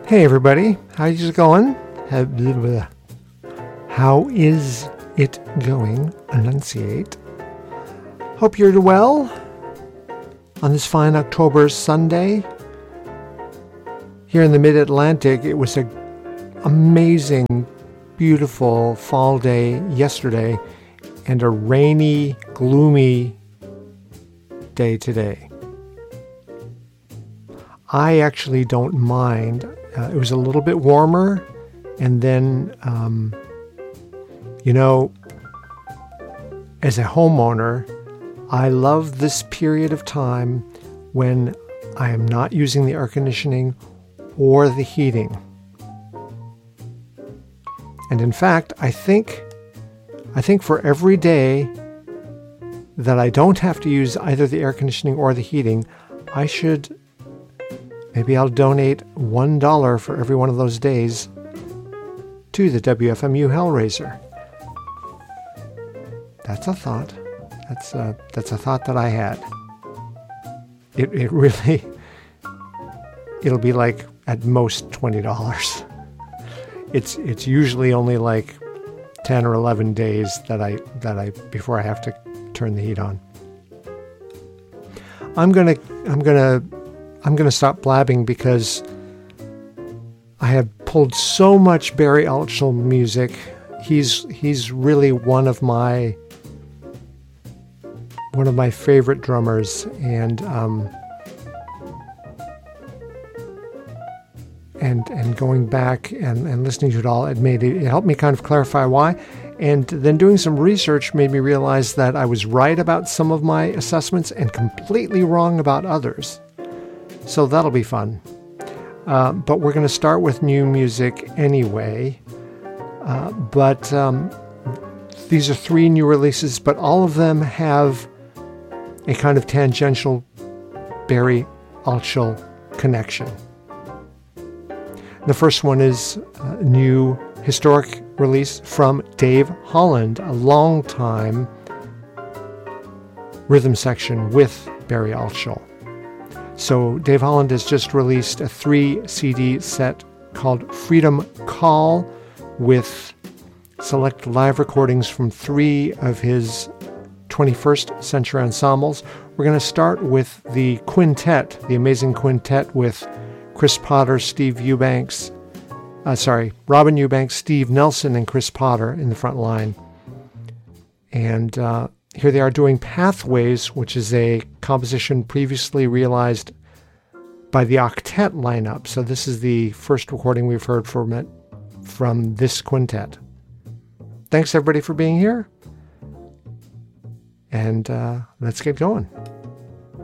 Hey everybody, how's it going? How is it going? Enunciate. Hope you're well on this fine October Sunday. Here in the Mid-Atlantic, it was an amazing, beautiful fall day yesterday and a rainy, gloomy day today. I actually don't mind. It was a little bit warmer, and then, as a homeowner, I love this period of time when I am not using the air conditioning or the heating. And in fact, I think for every day that I don't have to use either the air conditioning or the heating, maybe I'll donate $1 for every one of those days to the WFMU Hellraiser. That's a thought. That's a thought that I had. It really, it'll be like at most $20. It's usually only like 10 or 11 days that I before I have to turn the heat on. I'm gonna stop blabbing because I have pulled so much Barry Altschul music. He's really one of my favorite drummers, and going back and listening to it all, it helped me kind of clarify why. And then doing some research made me realize that I was right about some of my assessments and completely wrong about others. So that'll be fun. But we're going to start with new music anyway. But these are 3 new releases, but all of them have a kind of tangential Barry Altschul connection. The first one is a new historic release from Dave Holland, a long-time rhythm section with Barry Altschul. So Dave Holland has just released a 3-CD set called Freedom Call with select live recordings from 3 of his 21st century ensembles. We're going to start with the quintet, the amazing quintet with Chris Potter, Robin Eubanks, Steve Nelson, and Chris Potter in the front line. And here they are doing Pathways, which is a composition previously realized by the octet lineup. So this is the first recording we've heard from this quintet. Thanks everybody for being here. And let's get going.